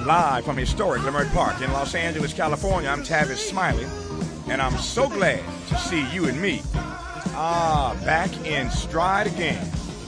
Live from historic Leimert Park in Los Angeles, California, I'm Tavis Smiley, and I'm so glad to see you and me back in stride again.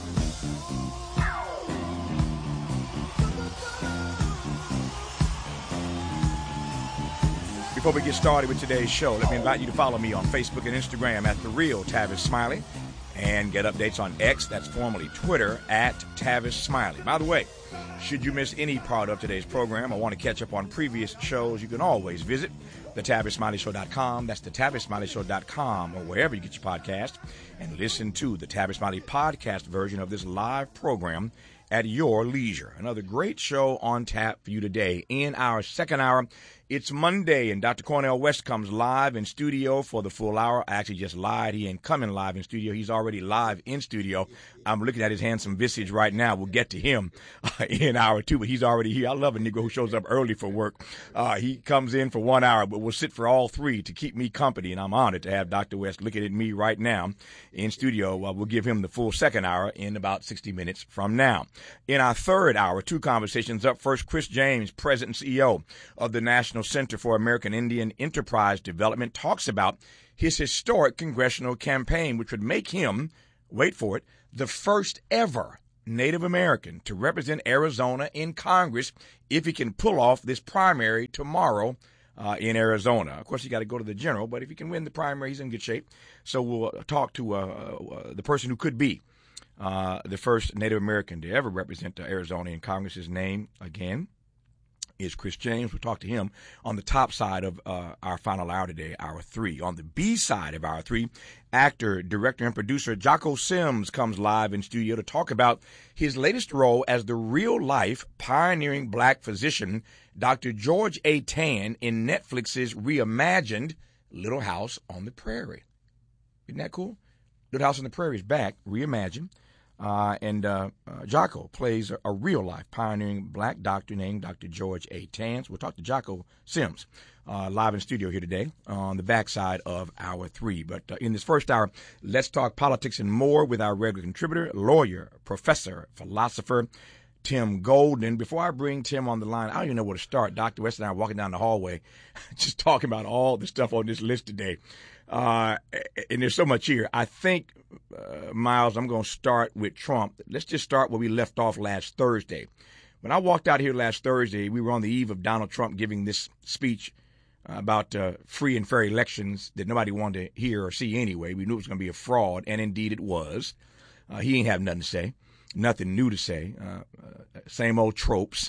Before we get started with today's show, let me invite you to follow me on Facebook and Instagram at The Real Tavis Smiley, and get updates on X, that's formerly Twitter, at Tavis Smiley. By the way, should you miss any part of today's program or want to catch up on previous shows, you can always visit thetavisSmileyShow.com. That's thetavisSmileyShow.com, or wherever you get your podcast, and listen to the Tavis Smiley podcast version of this live program at your leisure. Another great show on tap for you today. In our second hour, it's Monday, and Dr. Cornel West comes live in studio for the full hour. I actually just lied. He ain't coming live in studio. He's already live in studio. I'm looking at his handsome visage right now. We'll get to him in hour two, but he's already here. I love a Negro who shows up early for work. He comes in for 1 hour, but we'll sit for all three to keep me company, and I'm honored to have Dr. West looking at me right now in studio. We'll give him the full second hour in about 60 minutes from now. In our third hour, two conversations up. First, Chris James, President and CEO of the National Center for American Indian Enterprise Development, talks about his historic congressional campaign, which would make him, wait for it, the first ever Native American to represent Arizona in Congress if he can pull off this primary tomorrow in Arizona. Of course, you got to go to the general, but if he can win the primary, he's in good shape. So we'll talk to the person who could be the first Native American to ever represent Arizona in Congress. His name, again, is Chris James. We'll talk to him on the top side of our final hour today, hour three. On the B side of hour three, actor, director, and producer Jocko Sims comes live in studio to talk about his latest role as the real-life pioneering black physician, Dr. George A. Tan, in Netflix's reimagined Little House on the Prairie. Isn't that cool? Little House on the Prairie is back, reimagined. And Jocko plays a real-life pioneering black doctor named Dr. George A. Tan. So we'll talk to Jocko Sims live in studio here today on the backside of hour three. But in this first hour, let's talk politics and more with our regular contributor, lawyer, professor, philosopher, Tim Golden. Before I bring Tim on the line, I don't even know where to start. Dr. West and I are walking down the hallway just talking about all the stuff on this list today. And there's so much here. I think, Miles, I'm going to start with Trump. Let's just start where we left off last Thursday. When I walked out here last Thursday, we were on the eve of Donald Trump giving this speech about free and fair elections that nobody wanted to hear or see anyway. We knew it was going to be a fraud, and indeed it was. He ain't have nothing to say, nothing new to say, same old tropes.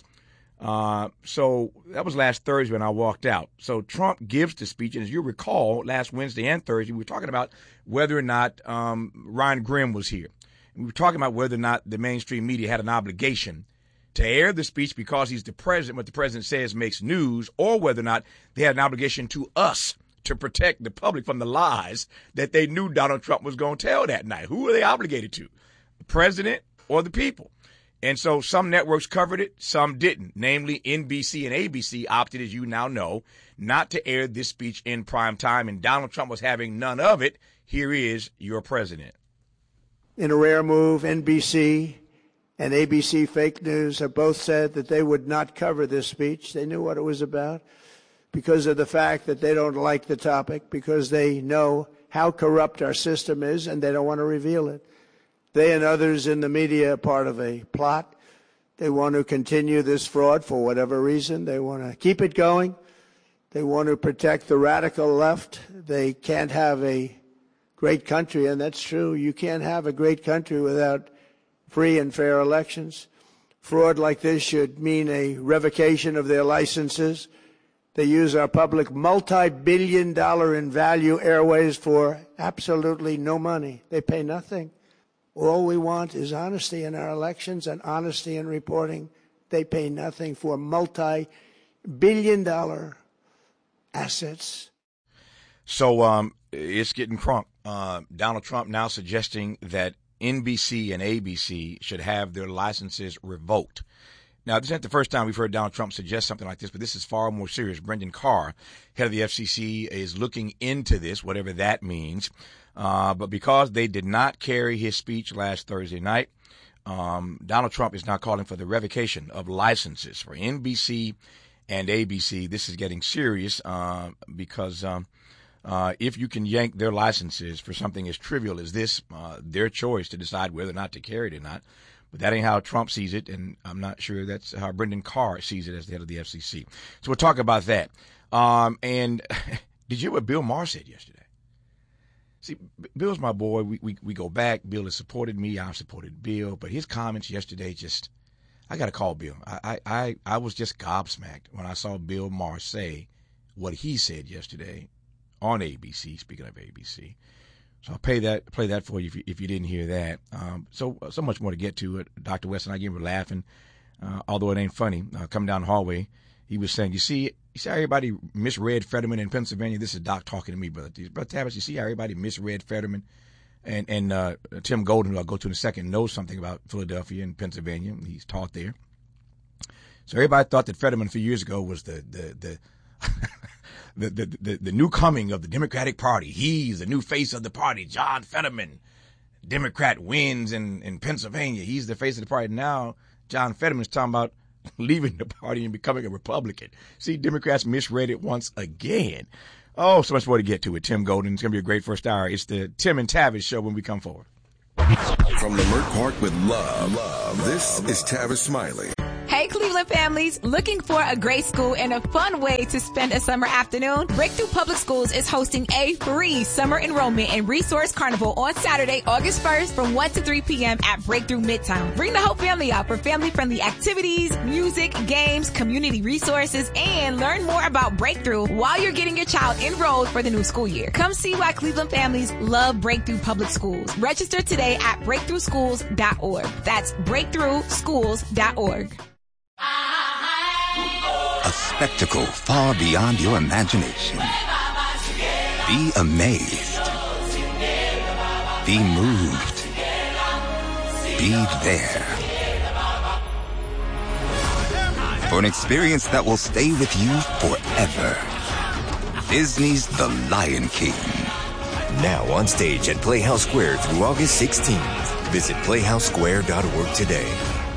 So that was last Thursday when I walked out. So Trump gives the speech, and as you recall, last Wednesday and Thursday, we were talking about whether or not Ryan Grimm was here. We were talking about whether or not the mainstream media had an obligation to air the speech because he's the president, what the president says makes news, or whether or not they had an obligation to us to protect the public from the lies that they knew Donald Trump was going to tell that night. Who are they obligated to? The president or the people? And so some networks covered it, some didn't. Namely, NBC and ABC opted, as you now know, not to air this speech in prime time, and Donald Trump was having none of it. Here is your president. In a rare move, NBC and ABC Fake News have both said that they would not cover this speech. They knew what it was about because of the fact that they don't like the topic, because they know how corrupt our system is, and they don't want to reveal it. They and others in the media are part of a plot. They want to continue this fraud for whatever reason. They want to keep it going. They want to protect the radical left. They can't have a great country, and that's true. You can't have a great country without free and fair elections. Fraud like this should mean a revocation of their licenses. They use our public multi-billion-dollar in value airways for absolutely no money. They pay nothing. All we want is honesty in our elections and honesty in reporting. They pay nothing for multi-billion-dollar assets. So it's getting crunk. Donald Trump now suggesting that NBC and ABC should have their licenses revoked. Now, this isn't the first time we've heard Donald Trump suggest something like this, but this is far more serious. Brendan Carr, head of the FCC, is looking into this, whatever that means. But because they did not carry his speech last Thursday night, Donald Trump is now calling for the revocation of licenses for NBC and ABC. This is getting serious because if you can yank their licenses for something as trivial as this, their choice to decide whether or not to carry it or not. But that ain't how Trump sees it, and I'm not sure that's how Brendan Carr sees it as the head of the FCC. So we'll talk about that. And did you hear what Bill Maher said yesterday? See, Bill's my boy. We go back. Bill has supported me. I've supported Bill. But his comments yesterday I got to call Bill. I was just gobsmacked when I saw Bill Maher say what he said yesterday on ABC, speaking of ABC. So I'll play that for you if you didn't hear that. So much more to get to it. Dr. West and I again were laughing, although it ain't funny. Coming down the hallway, he was saying, you see how everybody misread Fetterman in Pennsylvania? This is Doc talking to me, Brother Tavis. You see how everybody misread Fetterman? And Tim Golden, who I'll go to in a second, knows something about Philadelphia and Pennsylvania. He's taught there. So everybody thought that Fetterman a few years ago was the new coming of the Democratic Party. He's the new face of the party. John Fetterman, Democrat, wins in Pennsylvania. He's the face of the party. Now John Fetterman's talking about leaving the party and becoming a Republican. See, Democrats misread it once again. Oh, so much more to get to with Tim Golden. It's going to be a great first hour. It's the Tim and Tavis show when we come forward. From Leimert Park with love, this is Tavis Smiley. Hey, Cleveland families, looking for a great school and a fun way to spend a summer afternoon? Breakthrough Public Schools is hosting a free summer enrollment and resource carnival on Saturday, August 1st from 1 to 3 p.m. at Breakthrough Midtown. Bring the whole family out for family-friendly activities, music, games, community resources, and learn more about Breakthrough while you're getting your child enrolled for the new school year. Come see why Cleveland families love Breakthrough Public Schools. Register today at breakthroughschools.org. That's breakthroughschools.org. A spectacle far beyond your imagination. Be amazed. Be moved. Be there. For an experience that will stay with you forever. Disney's The Lion King. Now on stage at Playhouse Square through August 16th. Visit playhousesquare.org today.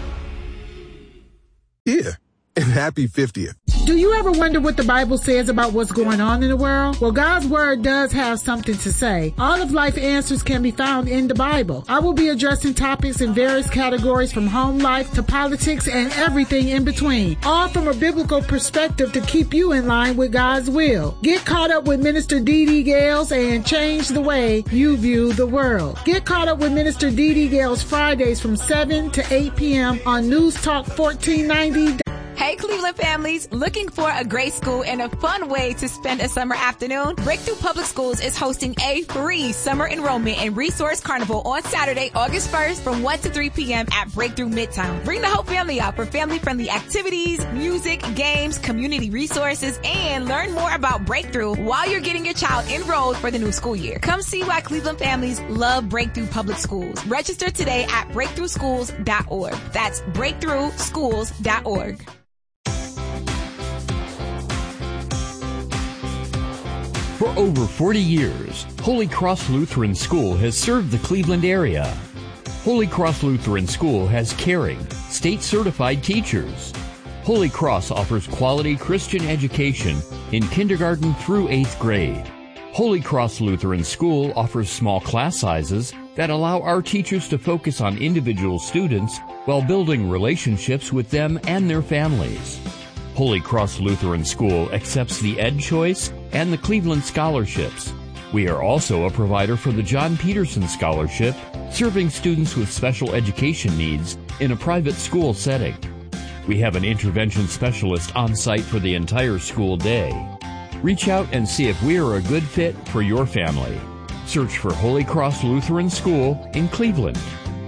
Yeah, and happy 50th. Do you ever wonder what the Bible says about what's going on in the world? Well, God's Word does have something to say. All of life answers can be found in the Bible. I will be addressing topics in various categories from home life to politics and everything in between, all from a biblical perspective to keep you in line with God's will. Get caught up with Minister Dee Gales and change the way you view the world. Get caught up with Minister Dee Gales Fridays from 7 to 8 p.m. on News Talk 1490. Hey, Cleveland families, looking for a great school and a fun way to spend a summer afternoon? Breakthrough Public Schools is hosting a free summer enrollment and resource carnival on Saturday, August 1st from 1 to 3 p.m. at Breakthrough Midtown. Bring the whole family out for family-friendly activities, music, games, community resources, and learn more about Breakthrough while you're getting your child enrolled for the new school year. Come see why Cleveland families love Breakthrough Public Schools. Register today at breakthroughschools.org. That's breakthroughschools.org. For over 40 years, Holy Cross Lutheran School has served the Cleveland area. Holy Cross Lutheran School has caring, state-certified teachers. Holy Cross offers quality Christian education in kindergarten through 8th grade. Holy Cross Lutheran School offers small class sizes that allow our teachers to focus on individual students while building relationships with them and their families. Holy Cross Lutheran School accepts the Ed Choice and the Cleveland Scholarships. We are also a provider for the John Peterson Scholarship, serving students with special education needs in a private school setting. We have an intervention specialist on site for the entire school day. Reach out and see if we are a good fit for your family. Search for Holy Cross Lutheran School in Cleveland.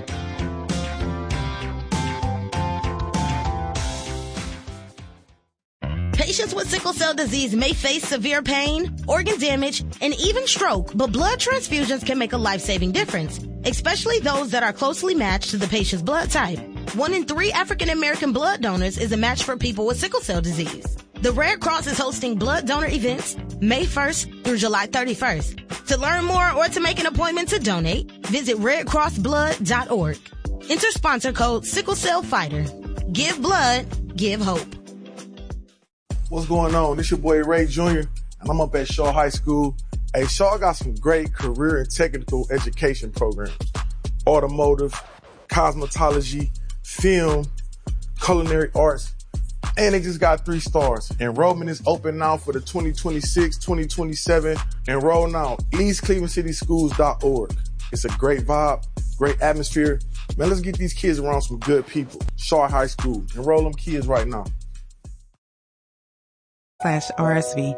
Patients with sickle cell disease may face severe pain, organ damage, and even stroke, but blood transfusions can make a life-saving difference, especially those that are closely matched to the patient's blood type. 1 in 3 African American blood donors is a match for people with sickle cell disease. The Red Cross is hosting blood donor events May 1st through July 31st. To learn more or to make an appointment to donate, visit redcrossblood.org. Enter sponsor code Sickle Cell Fighter. Give blood, give hope. What's going on? This your boy Ray Jr., and I'm up at Shaw High School. Hey, Shaw got some great career and technical education programs. Automotive, cosmetology, film, culinary arts, and they just got 3 stars. Enrollment is open now for the 2026-2027. Enroll now. EastClevelandCitySchools.org. It's a great vibe, great atmosphere. Man, let's get these kids around some good people. Shaw High School. Enroll them kids right now. /RSV.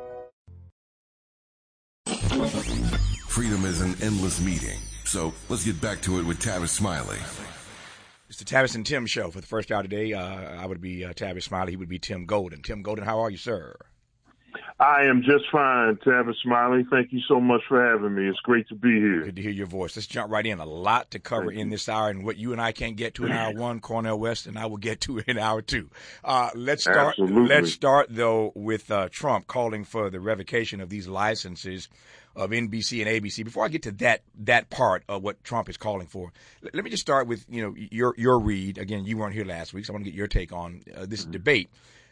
Freedom is an endless meeting. So let's get back to it with Tavis Smiley. It's the Tavis and Tim show. For the first hour today, I would be Tavis Smiley. He would be Tim Golden. Tim Golden, how are you, sir? I am just fine, Tavis Smiley. Thank you so much for having me. It's great to be here. Good to hear your voice. Let's jump right in. A lot to cover in this hour, and what you and I can't get to in hour 1, Cornel West and I will get to in hour 2. Let's start. Absolutely. Let's start though with Trump calling for the revocation of these licenses of NBC and ABC. Before I get to that part of what Trump is calling for, let me just start with your read. Again, you weren't here last week, so I want to get your take on this debate.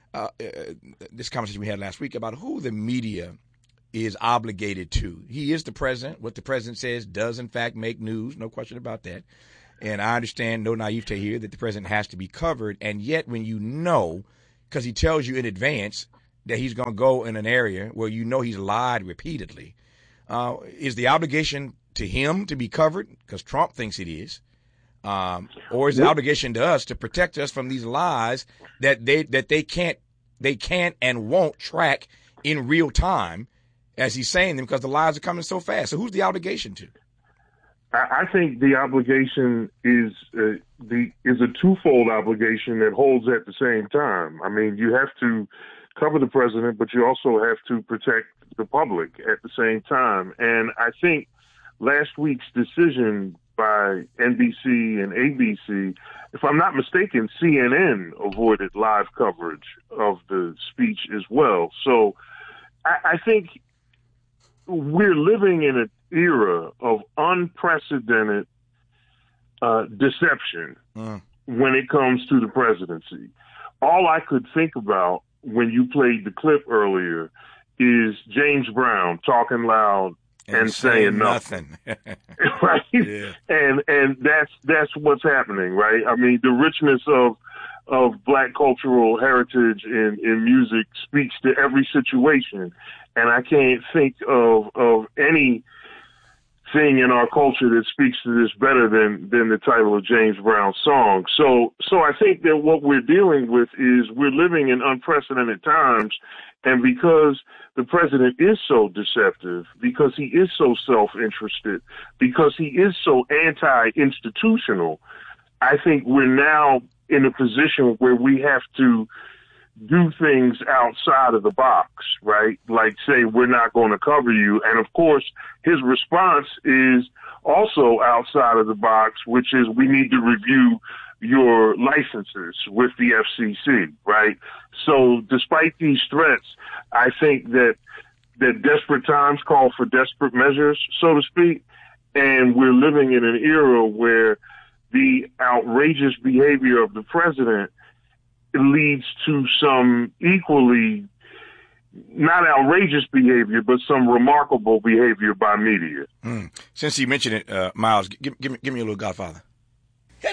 This conversation we had last week about who the media is obligated to. He is the president. What the president says does, in fact, make news. No question about that. And I understand, no naivete here, that the president has to be covered. And yet when you know, because he tells you in advance that he's going to go in an area where you know he's lied repeatedly, is the obligation to him to be covered because Trump thinks it is? Or is the obligation to us to protect us from these lies that they can't and won't track in real time as he's saying them because the lies are coming so fast? So who's the obligation to? I think the obligation is a twofold obligation that holds at the same time. I mean, you have to cover the president, but you also have to protect the public at the same time. And I think last week's decision by NBC and ABC, if I'm not mistaken, CNN avoided live coverage of the speech as well. So I think we're living in an era of unprecedented deception when it comes to the presidency. All I could think about when you played the clip earlier is James Brown talking loud and saying nothing. Right? Yeah. And that's what's happening, right? I mean, the richness of Black cultural heritage in music speaks to every situation. And I can't think of any thing in our culture that speaks to this better than the title of James Brown's song. So I think that what we're dealing with is we're living in unprecedented times. And because the president is so deceptive, because he is so self-interested, because he is so anti-institutional, I think we're now in a position where we have to do things outside of the box, right? Like say, we're not going to cover you. And of course, his response is also outside of the box, which is we need to review your licenses with the FCC, right? So despite these threats, I think that desperate times call for desperate measures, so to speak. And we're living in an era where the outrageous behavior of the president leads to some equally not outrageous behavior, but some remarkable behavior by media. Since you mentioned it, Miles, give me a little Godfather.